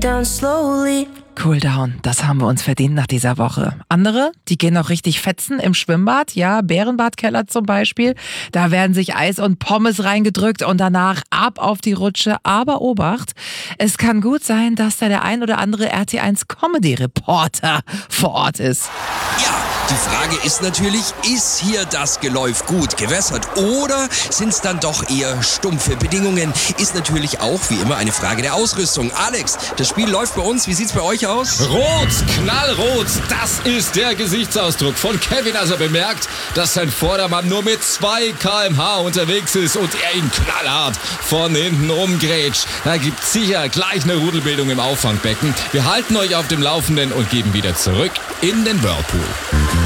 down slowly. Cooldown, das haben wir uns verdient nach dieser Woche. Andere, die gehen noch richtig fetzen im Schwimmbad, ja, Bärenbadkeller zum Beispiel. Da werden sich Eis und Pommes reingedrückt und danach ab auf die Rutsche. Aber Obacht, es kann gut sein, dass da der ein oder andere RT1 Comedy-Reporter vor Ort ist. Ja, die Frage ist natürlich, ist hier das Geläuf gut gewässert oder sind es dann doch eher stumpfe Bedingungen? Ist natürlich auch wie immer eine Frage der Ausrüstung. Alex, das Spiel läuft bei uns. Wie sieht's bei euch aus? Rot, knallrot, das ist der Gesichtsausdruck von Kevin, als er bemerkt, dass sein Vordermann nur mit 2 km/h unterwegs ist und er ihn knallhart von hinten umgrätscht. Da gibt's sicher gleich eine Rudelbildung im Auffangbecken. Wir halten euch auf dem Laufenden und geben wieder zurück in den Whirlpool.